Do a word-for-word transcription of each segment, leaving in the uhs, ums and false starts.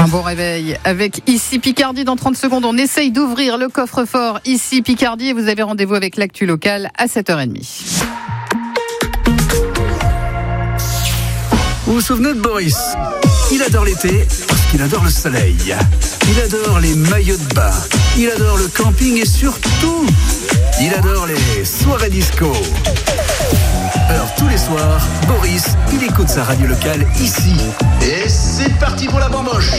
bon réveil avec Ici Picardie. Dans trente secondes, on essaye d'ouvrir le coffre-fort Ici Picardie et vous avez rendez-vous avec l'actu locale à sept heures trente. Vous vous souvenez de Boris ? Il adore l'été parce qu'il adore le soleil. Il adore les maillots de bain. Il adore le camping et surtout, il adore les soirées disco. Alors tous les soirs, Boris, il écoute sa radio locale ici. Et c'est parti pour la bamboche.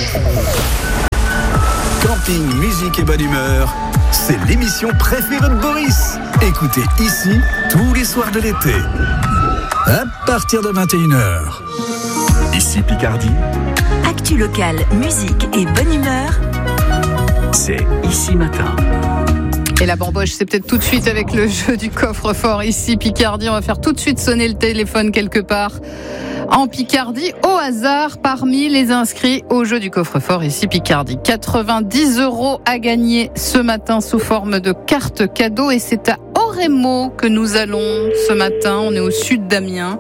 Camping, musique et bonne humeur, c'est l'émission préférée de Boris. Écoutez ici tous les soirs de l'été. À partir de vingt et une heures. Ici Picardie. Actu locale, musique et bonne humeur. C'est Ici Matin. Et la bamboche, c'est peut-être tout de suite avec le jeu du coffre-fort Ici Picardie. On va faire tout de suite sonner le téléphone quelque part en Picardie, au hasard, parmi les inscrits au jeu du coffre-fort Ici Picardie. quatre-vingt-dix euros à gagner ce matin sous forme de carte cadeau. Et c'est à Oremo que nous allons ce matin. On est au sud d'Amiens.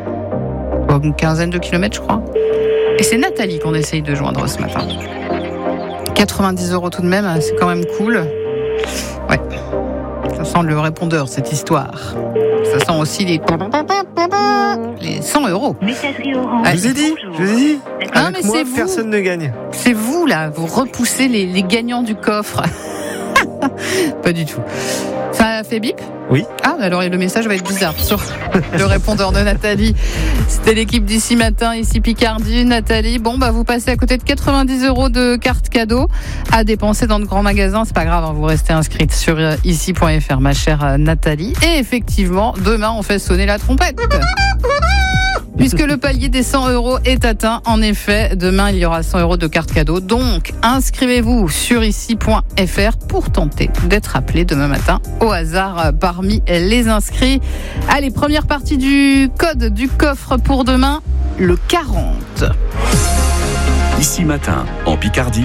Une quinzaine de kilomètres, je crois. Et c'est Nathalie qu'on essaye de joindre ce matin. quatre-vingt-dix euros tout de même, c'est quand même cool. Ouais, ça sent le répondeur, cette histoire. Ça sent aussi les, les cent euros. Messagerie Orange. Ah, je vous ai dit, je vous ai dit. Ah, Avec mais moi, c'est vous. Personne ne gagne. C'est vous, là, vous repoussez les, les gagnants du coffre. Pas du tout. Ça a fait bip ? Oui. Ah, alors le message va être bizarre sur le répondeur de Nathalie. C'était l'équipe d'Ici Matin, Ici Picardie. Nathalie, bon, bah, vous passez à côté de quatre-vingt-dix euros de carte cadeau à dépenser dans de grands magasins. C'est pas grave, hein, vous restez inscrite sur ici point f r, ma chère Nathalie. Et effectivement, demain, on fait sonner la trompette. Puisque le palier des cent euros est atteint, en effet, demain il y aura cent euros de carte cadeau. Donc, inscrivez-vous sur ici point f r pour tenter d'être appelé demain matin au hasard parmi les inscrits. Allez, première partie du code du coffre pour demain, le quarante. Ici Matin, en Picardie,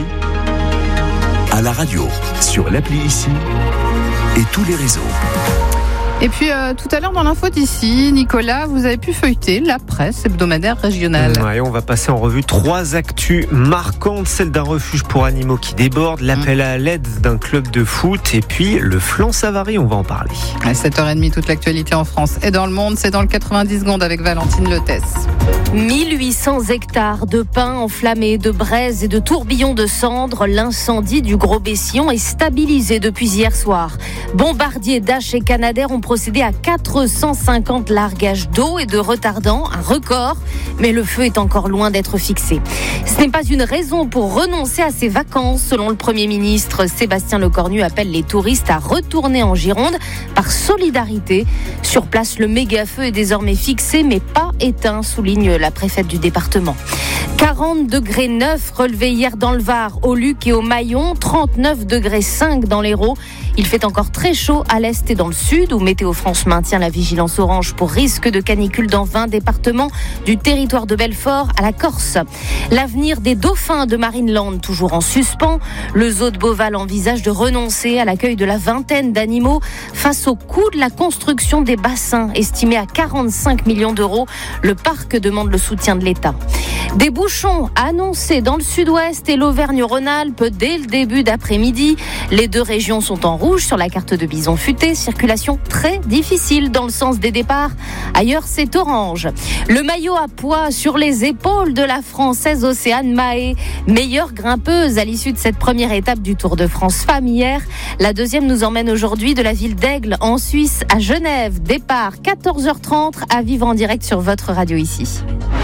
à la radio, sur l'appli Ici et tous les réseaux. Et puis euh, tout à l'heure dans l'info d'ici, Nicolas, vous avez pu feuilleter la presse hebdomadaire régionale. Ouais, on va passer en revue trois actus marquantes, celle d'un refuge pour animaux qui déborde, l'appel à l'aide d'un club de foot et puis le flanc Savary, on va en parler. À sept heures trente, toute l'actualité en France et dans le monde, c'est dans le quatre-vingt-dix secondes avec Valentine Lotès. mille huit cents hectares de pins enflammés, de braises et de tourbillons de cendres. L'incendie du Gros Bessillon est stabilisé depuis hier soir. Bombardier, Dash et Canadair ont procédé à quatre cent cinquante largages d'eau et de retardants, un record, mais le feu est encore loin d'être fixé. Ce n'est pas une raison pour renoncer à ses vacances. Selon le Premier ministre, Sébastien Lecornu appelle les touristes à retourner en Gironde par solidarité. Sur place, le méga-feu est désormais fixé, mais pas éteint, souligne la préfète du département. quarante degrés neuf relevés hier dans le Var, au Luc et au Maillon, trente-neuf degrés cinq dans l'Hérault. Il fait encore très chaud à l'est et dans le sud, où Météo France maintient la vigilance orange pour risque de canicule dans vingt départements, du territoire de Belfort à la Corse. L'avenir des dauphins de Marineland, toujours en suspens. Le zoo de Beauval envisage de renoncer à l'accueil de la vingtaine d'animaux face au coût de la construction des bassins, estimé à quarante-cinq millions d'euros. Le parc demande le soutien de l'État. Des bouchons annoncés dans le sud-ouest et l'Auvergne-Rhône-Alpes dès le début d'après-midi. Les deux régions sont en rouge sur la carte de Bison Futé. Circulation très difficile dans le sens des départs. Ailleurs, c'est orange. Le maillot à poids sur les épaules de la Française Océane Mahé. Meilleure grimpeuse à l'issue de cette première étape du Tour de France Femmes hier. La deuxième nous emmène aujourd'hui de la ville d'Aigle en Suisse à Genève. Départ quatorze heures trente à vivre en direct sur votre radio ici.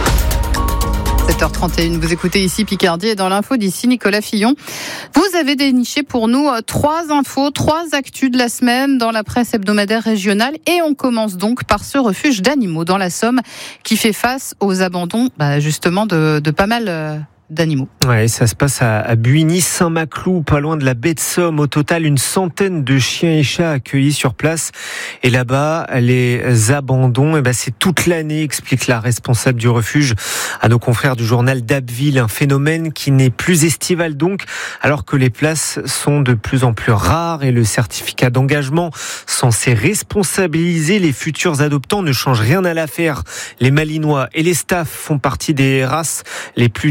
sept heures trente et une, vous écoutez Ici Picardie et dans l'info d'ici, Nicolas Fillon. Vous avez déniché pour nous trois infos, trois actus de la semaine dans la presse hebdomadaire régionale et on commence donc par ce refuge d'animaux dans la Somme qui fait face aux abandons bah, justement de, de pas mal euh, d'animaux. Ouais, ça se passe à, à Buigny-Saint-Maclou, pas loin de la baie de Somme. Au total, une centaine de chiens et chats accueillis sur place. Et là-bas, les abandons, eh ben, c'est toute l'année, explique la responsable du refuge à nos confrères du journal d'Abbeville. Un phénomène qui n'est plus estival donc, alors que les places sont de plus en plus rares et le certificat d'engagement censé responsabiliser les futurs adoptants ne change rien à l'affaire. Les Malinois et les staffs font partie des races les plus délaissées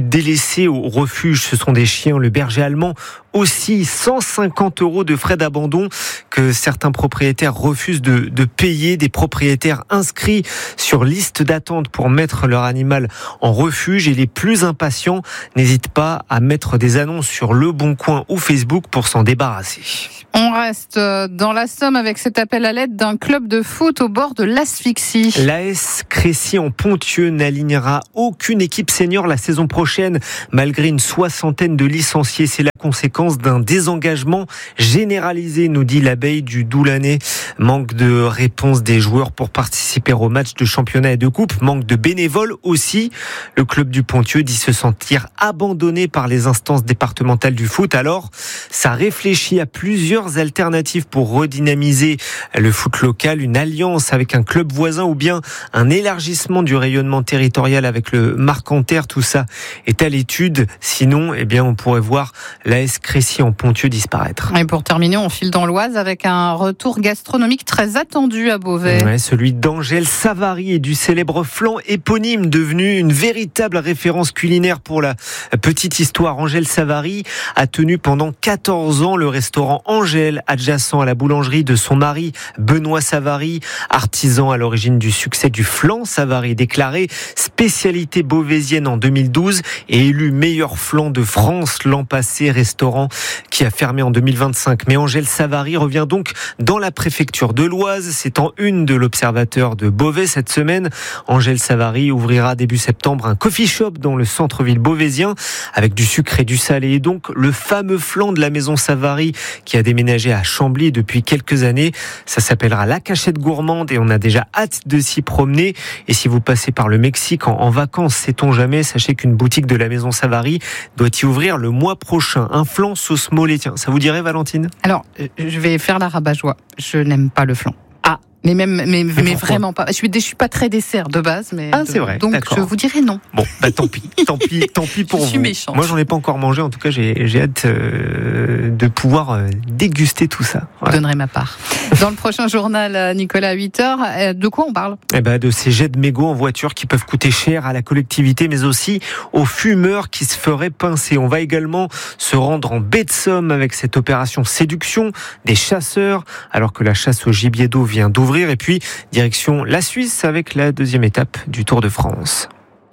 laissés au refuge. Ce sont des chiens, le berger allemand aussi, cent cinquante euros de frais d'abandon que certains propriétaires refusent de, de payer. Des propriétaires inscrits sur liste d'attente pour mettre leur animal en refuge, et les plus impatients n'hésitent pas à mettre des annonces sur Le Bon Coin ou Facebook pour s'en débarrasser. On reste dans la Somme avec cet appel à l'aide d'un club de foot au bord de l'asphyxie. L'A S Crécy en Ponthieu n'alignera aucune équipe senior la saison prochaine, malgré une soixantaine de licenciés. C'est la conséquence d'un désengagement généralisé, nous dit l'abeille du Doulanais. Manque de réponse des joueurs pour participer aux matchs de championnat et de coupe, manque de bénévoles aussi. Le club du Ponthieu dit se sentir abandonné par les instances départementales du foot. Alors, ça réfléchit à plusieurs alternatives pour redynamiser le foot local, une alliance avec un club voisin ou bien un élargissement du rayonnement territorial avec le Marcanterre. Tout ça est à l'étude. Sinon, eh bien, on pourrait voir l'A S Crécy en Ponthieu disparaître. Et pour terminer, on file dans l'Oise avec un retour gastronomique très attendu à Beauvais. Ouais, celui d'Angèle Savary et du célèbre flan éponyme, devenu une véritable référence culinaire. Pour la petite histoire, Angèle Savary a tenu pendant quatorze ans le restaurant Angèle, adjacent à la boulangerie de son mari Benoît Savary, artisan à l'origine du succès du flan Savary, déclaré spécialité beauvaisienne en deux mille douze et élu meilleur flan de France l'an passé, restaurant qui a fermé en deux mille vingt-cinq. Mais Angèle Savary revient donc dans la préfecture de l'Oise. C'est en une de l'Observateur de Beauvais cette semaine. Angèle Savary ouvrira début septembre un coffee shop dans le centre-ville beauvaisien avec du sucré et du salé. Et donc le fameux flan de la maison Savary qui a déménagé à Chambly depuis quelques années. Ça s'appellera La Cachette Gourmande et on a déjà hâte de s'y promener. Et si vous passez par le Mexique en, en vacances, sait-on jamais, sachez qu'une boutique de la maison Savary doit y ouvrir le mois prochain. Un flan sauce mollet. Tiens, ça vous dirait, Valentine ? Alors, je vais faire la rabat-joie. Je n'aime pas le flan. Ah, mais même, mais, mais, mais vraiment pas. Je suis, je suis pas très dessert de base, mais ah, c'est vrai. Donc d'accord. Je vous dirai non. Bon, bah tant pis, tant pis, tant pis pour je vous. suis méchante. Moi, j'en ai pas encore mangé. En tout cas, j'ai, j'ai hâte euh, de pouvoir euh, déguster tout ça. Voilà. Je donnerai ma part. Dans le prochain journal, Nicolas, à huit heures, de quoi on parle ? Eh ben, de ces jets de mégots en voiture qui peuvent coûter cher à la collectivité, mais aussi aux fumeurs qui se feraient pincer. On va également se rendre en baie de Somme avec cette opération séduction des chasseurs, alors que la chasse au gibier d'eau vient d'ouvrir. Et puis, direction la Suisse avec la deuxième étape du Tour de France.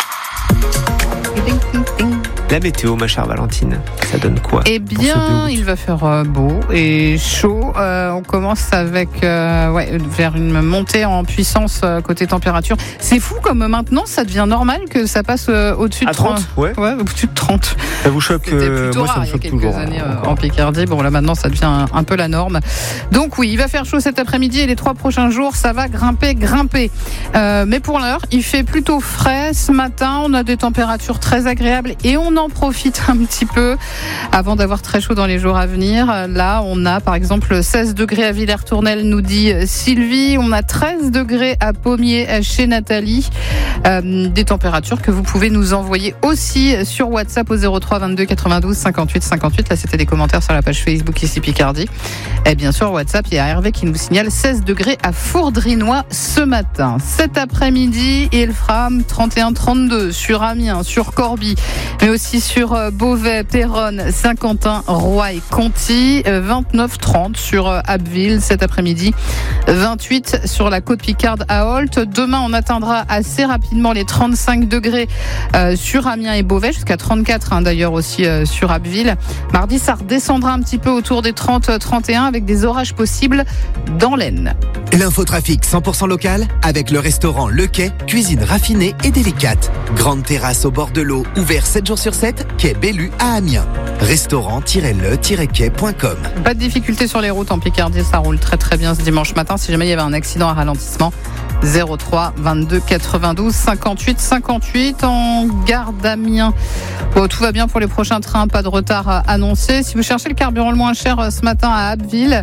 La météo, ma chère Valentine, ça donne quoi ? Eh bien, il va faire beau et chaud. Euh, on commence avec euh, ouais, vers une montée en puissance euh, côté température. C'est fou comme maintenant, ça devient normal que ça passe euh, au-dessus de à trente. Ouais. Ouais, au-dessus de trente. Ça vous choque ? C'était plutôt moi, rare ça me il y a choque quelques toujours, années hein, euh, en Picardie. Bon, là maintenant, ça devient un, un peu la norme. Donc oui, il va faire chaud cet après-midi et les trois prochains jours, ça va grimper, grimper. Euh, mais pour l'heure, il fait plutôt frais. Ce matin, on a des températures très agréables et on en profite un petit peu avant d'avoir très chaud dans les jours à venir. Là, on a par exemple seize degrés à Villers-Tournelle, nous dit Sylvie. On a treize degrés à Pommier chez Nathalie. Euh, des températures que vous pouvez nous envoyer aussi sur WhatsApp au zéro trois vingt-deux quatre-vingt-douze cinquante-huit cinquante-huit. Là, c'était des commentaires sur la page Facebook ici Picardie. Et bien sûr, WhatsApp, il y a Hervé qui nous signale seize degrés à Fourdrinois ce matin. Cet après-midi, il fera trente et un trente-deux sur Amiens, sur Corbie, mais aussi sur Beauvais, Péronne, Saint-Quentin, Roye et Conty. vingt-neuf trente sur Abbeville cet après-midi. vingt-huit sur la côte Picarde à Holt. Demain, on atteindra assez rapidement les trente-cinq degrés euh, sur Amiens et Beauvais, jusqu'à trente-quatre hein, d'ailleurs aussi euh, sur Abbeville. Mardi, ça redescendra un petit peu autour des trente à trente et un avec des orages possibles dans l'Aisne. L'infotrafic cent pour cent local avec le restaurant Le Quai, cuisine raffinée et délicate. Grande terrasse au bord de l'eau, ouvert sept jours sur sept, quai Bellu à Amiens. restaurant tiret le tiret quai point com. Pas de difficulté sur les routes en Picardie, ça roule très très bien ce dimanche matin. Si jamais il y avait un accident à ralentissement, zéro trois vingt-deux quatre-vingt-douze cinquante-huit cinquante-huit en gare d'Amiens. Bon, tout va bien pour les prochains trains, pas de retard annoncé. Si vous cherchez le carburant le moins cher ce matin à Abbeville,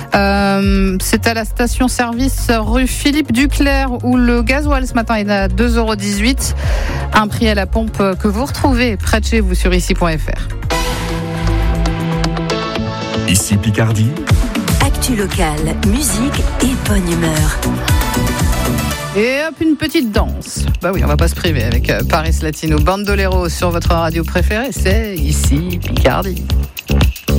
euh, c'est à la station-service rue Philippe Duclerc où le gasoil ce matin est à deux euros dix-huit. Un prix à la pompe que vous retrouvez près de chez vous sur ici point f r. Ici Picardie. Actu locale, musique et bonne humeur. Et hop, une petite danse. Bah oui, on va pas se priver avec Paris Latino. Bandolero sur votre radio préférée, c'est ici Picardie.